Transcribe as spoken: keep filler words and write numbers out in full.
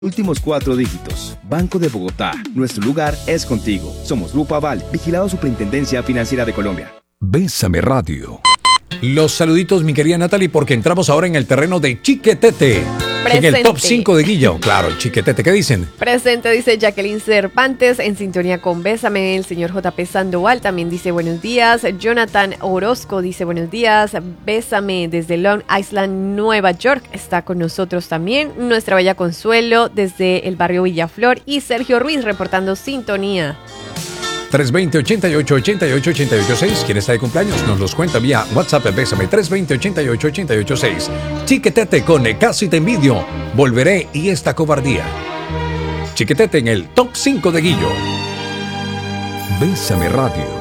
Últimos cuatro dígitos. Banco de Bogotá. Nuestro lugar es contigo. Somos Grupo Aval, vigilado Superintendencia Financiera de Colombia. Bésame Radio. Los saluditos, mi querida Natalie, porque entramos ahora en el terreno de Chiquetete. Presente. En el top cinco de Guillo. Claro, el Chiquetete, ¿qué dicen? Presente, dice Jacqueline Cervantes, en sintonía con Bésame. El señor J P Sandoval también dice buenos días. Jonathan Orozco dice buenos días. Bésame desde Long Island, Nueva York, está con nosotros también. Nuestra bella Consuelo desde el barrio Villaflor. Y Sergio Ruiz reportando sintonía. tres dos cero, ochenta y ocho, ochenta y ocho, ochenta y ocho seis. ¿Quién está de cumpleaños? Nos los cuenta vía WhatsApp. Bésame tres dos cero, ochenta y ocho, ochenta y ocho seis. Chiquetete con Casi te envidio. Volveré y esta cobardía. Chiquetete en el top cinco de Guillo. Bésame Radio.